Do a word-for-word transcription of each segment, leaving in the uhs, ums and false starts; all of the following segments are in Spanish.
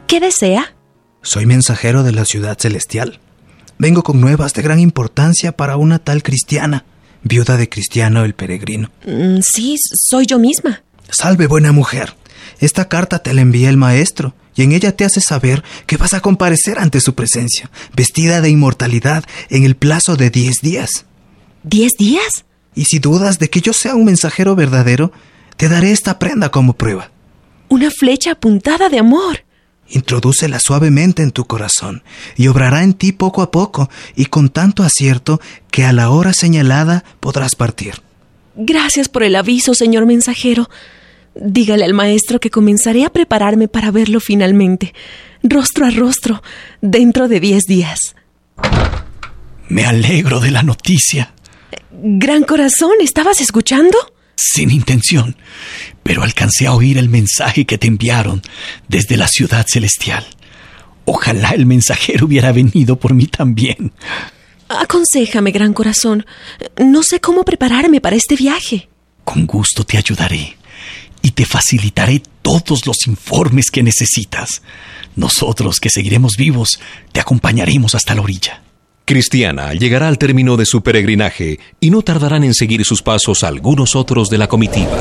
¿Qué desea? Soy mensajero de la ciudad celestial. Vengo con nuevas de gran importancia para una tal Cristiana, viuda de Cristiano el peregrino. Mm, sí, soy yo misma. Salve, buena mujer. Esta carta te la envía el maestro, y en ella te hace saber que vas a comparecer ante su presencia, vestida de inmortalidad en el plazo de diez días. ¿Diez días? Y si dudas de que yo sea un mensajero verdadero, te daré esta prenda como prueba. Una flecha apuntada de amor. Introdúcela suavemente en tu corazón, y obrará en ti poco a poco, y con tanto acierto que a la hora señalada podrás partir. Gracias por el aviso, señor mensajero. Dígale al maestro que comenzaré a prepararme para verlo finalmente, rostro a rostro, dentro de diez días. Me alegro de la noticia. Gran corazón, ¿estabas escuchando? Sin intención, pero alcancé a oír el mensaje que te enviaron desde la ciudad celestial. Ojalá el mensajero hubiera venido por mí también. Aconséjame, gran corazón. No sé cómo prepararme para este viaje. Con gusto te ayudaré y te facilitaré todos los informes que necesitas. Nosotros, que seguiremos vivos, te acompañaremos hasta la orilla. Cristiana llegará al término de su peregrinaje y no tardarán en seguir sus pasos algunos otros de la comitiva.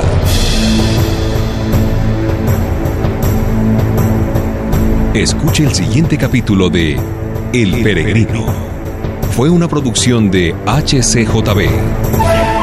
Escuche el siguiente capítulo de El Peregrino. Fue una producción de H C J B.